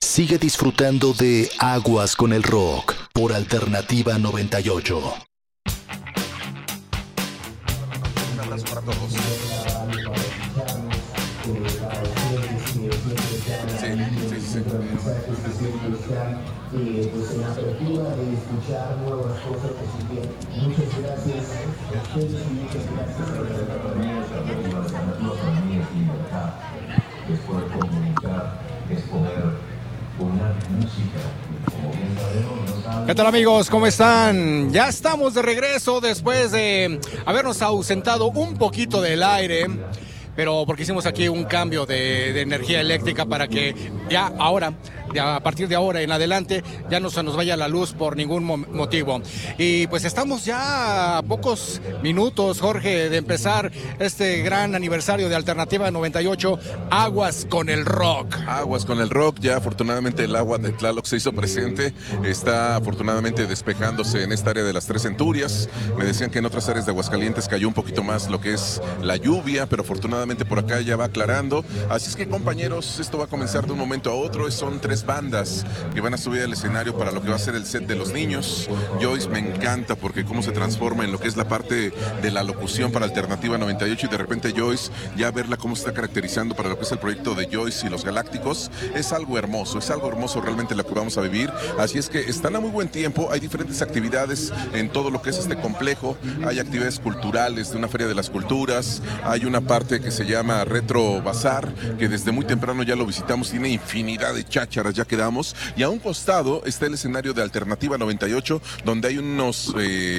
Sigue disfrutando de Aguas con el Rock por Alternativa 98. Un abrazo para todos. Sí. Pues en la apertura de escuchar nuevas cosas, así que muchas gracias a ustedes y muchas gracias a la alternativa para mí es libertad, es poder comunicar, es poder poner música, como bien sabemos. ¿Qué tal, amigos? ¿Cómo están? Ya estamos de regreso después de habernos ausentado un poquito del aire, pero porque hicimos aquí un cambio de energía eléctrica para que ya ahora, a partir de ahora en adelante, ya no se nos vaya la luz por ningún motivo. Y pues estamos ya a pocos minutos, Jorge, de empezar este gran aniversario de Alternativa 98, Aguas con el Rock. Aguas con el Rock, ya afortunadamente el agua de Tlaloc se hizo presente, está afortunadamente despejándose en esta área de las Tres Centurias. Me decían que en otras áreas de Aguascalientes cayó un poquito más lo que es la lluvia, pero afortunadamente por acá ya va aclarando. Así es que, compañeros, esto va a comenzar de un momento a otro. Son 3 bandas que van a subir al escenario para lo que va a ser el set de los niños. Joyce me encanta porque cómo se transforma en lo que es la parte de la locución para Alternativa 98 y de repente Joyce, ya verla cómo se está caracterizando para lo que es el proyecto de Joyce y los Galácticos, es algo hermoso realmente lo que vamos a vivir. Así es que están a muy buen tiempo, hay diferentes actividades en todo lo que es este complejo, hay actividades culturales de una feria de las culturas, hay una parte que se llama Retro Bazar, que desde muy temprano ya lo visitamos, tiene infinidad de chácharas, ya quedamos, y a un costado está el escenario de Alternativa 98, donde hay unas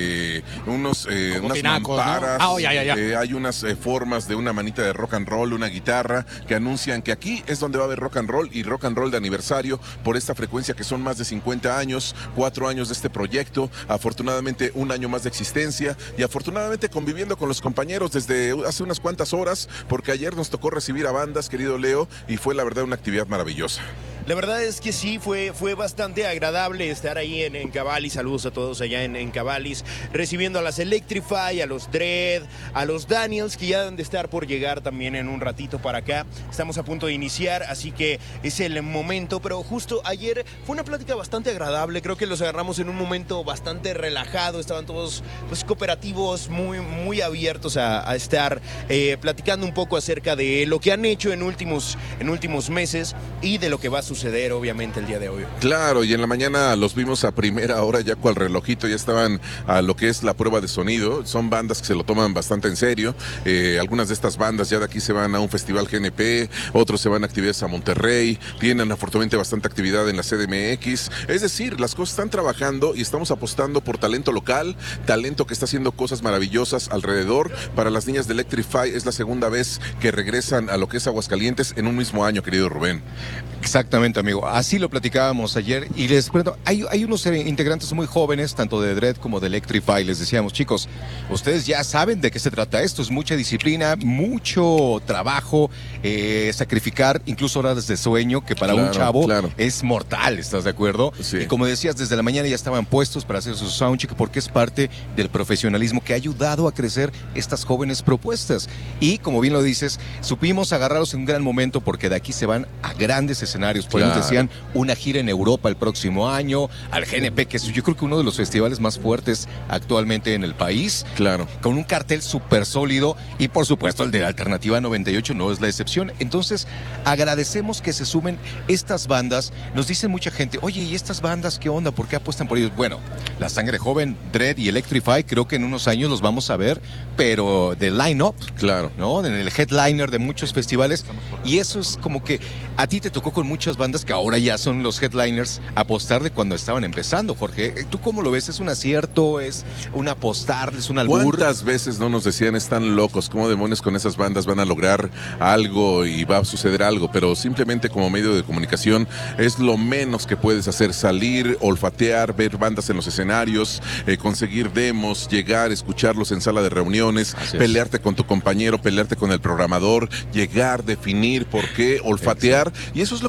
tinacos, mamparas, ¿no? Ya. Hay unas formas de una manita de rock and roll, una guitarra, que anuncian que aquí es donde va a haber rock and roll de aniversario por esta frecuencia que son más de 50 años, 4 años de este proyecto, afortunadamente 1 año más de existencia y afortunadamente conviviendo con los compañeros desde hace unas cuantas horas, porque ayer nos tocó recibir a bandas, querido Leo, y fue la verdad una actividad maravillosa. La verdad es que sí, fue bastante agradable estar ahí en Cavalli. Saludos a todos allá en Cavalli, recibiendo a las Electrify, a los Dread, a los Daniels, que ya deben de estar por llegar también en un ratito para acá. Estamos a punto de iniciar, así que es el momento, pero justo ayer fue una plática bastante agradable. Creo que los agarramos en un momento bastante relajado, estaban todos pues cooperativos, muy abiertos a estar platicando un poco acerca de lo que han hecho en últimos meses y de lo que va a suceder obviamente el día de hoy. Claro, y en la mañana los vimos a primera hora, ya cual relojito, ya estaban a lo que es la prueba de sonido. Son bandas que se lo toman bastante en serio. Algunas de estas bandas ya de aquí se van a un festival GNP, otros se van a actividades a Monterrey, tienen afortunadamente bastante actividad en la CDMX. Es decir, las cosas están trabajando y estamos apostando por talento local, talento que está haciendo cosas maravillosas alrededor. Para las niñas de Electrify es la segunda vez que regresan a lo que es Aguascalientes en un mismo año, querido Rubén. Exactamente, amigo. Así lo platicábamos ayer y les cuento, hay unos integrantes muy jóvenes, tanto de Dread como de Electrify. Les decíamos, chicos, ustedes ya saben de qué se trata esto. Es mucha disciplina, mucho trabajo, sacrificar incluso horas de sueño, que para un chavo es mortal, ¿estás de acuerdo? Sí. Y como decías, desde la mañana ya estaban puestos para hacer su soundcheck, porque es parte del profesionalismo que ha ayudado a crecer estas jóvenes propuestas. Y como bien lo dices, supimos agarrarlos en un gran momento, porque de aquí se van a grandes escenarios. Por ellos decían una gira en Europa el próximo año, al GNP, que es yo creo que uno de los festivales más fuertes actualmente en el país. Claro. Con un cartel súper sólido y por supuesto el de Alternativa 98 no es la excepción. Entonces agradecemos que se sumen estas bandas. Nos dice mucha gente, oye, ¿y estas bandas qué onda? ¿Por qué apuestan por ellos? Bueno, La Sangre Joven, Dread y Electrify, creo que en unos años los vamos a ver, pero de line-up, claro, ¿no? En el headliner de muchos festivales. Y eso es como que a ti te tocó con muchas bandas que ahora ya son los headliners apostar de cuando estaban empezando, Jorge. ¿Tú cómo lo ves? ¿Es un acierto? ¿Es un apostar? ¿Es un albur? ¿Cuántas veces no nos decían están locos? ¿Cómo demonios con esas bandas van a lograr algo y va a suceder algo? Pero simplemente como medio de comunicación es lo menos que puedes hacer, salir, olfatear, ver bandas en los escenarios, conseguir demos, llegar, escucharlos en sala de reuniones, pelearte con tu compañero, pelearte con el programador, llegar, definir por qué, olfatear. Y eso es lo que muchas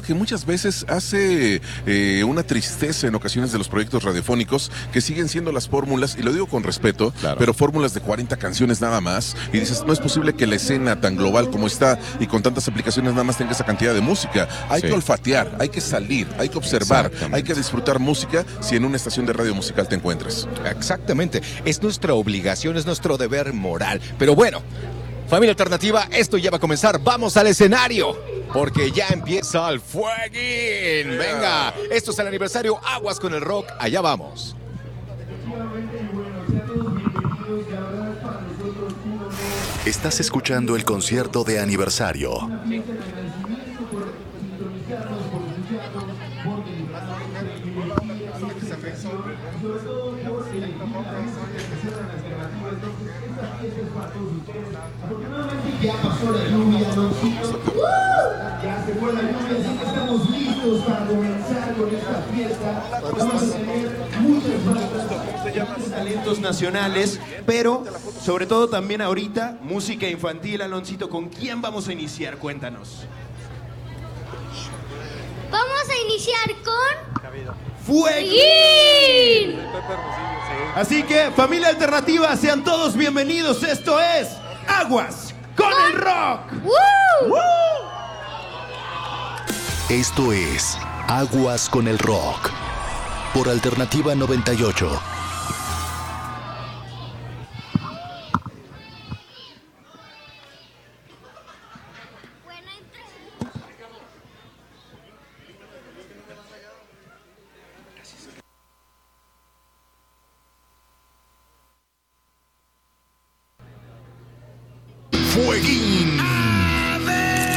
muchas veces hace una tristeza en ocasiones de los proyectos radiofónicos que siguen siendo las fórmulas, y lo digo con respeto, Claro. pero fórmulas de 40 canciones nada más, y dices, no es posible que la escena tan global como está y con tantas aplicaciones nada más tenga esa cantidad de música. Hay Sí. que olfatear, hay que salir, hay que observar, Exactamente. hay que disfrutar música si en una estación de radio musical te encuentras. Exactamente, es nuestra obligación, es nuestro deber moral. Pero bueno, familia alternativa, esto ya va a comenzar. Vamos al escenario, porque ya empieza el fueguín. Venga, esto es el aniversario Aguas con el Rock. Allá vamos. Estás escuchando el concierto de aniversario. Ya pasó la lluvia, ¿no? Ya se fue la lluvia, así que estamos listos para comenzar con esta fiesta. Vamos a tener muchas bandas, Talentos nacionales, pero sobre todo también ahorita música infantil. Aloncito, ¿con quién vamos a iniciar? Cuéntanos. Vamos a iniciar con ¡Fueguín! ¡Fueguín! Así que, familia alternativa, sean todos bienvenidos. Esto es Aguas con el Rock. ¡Woo! Esto es Aguas con el Rock por Alternativa 98. Buena entrada. Fueguín.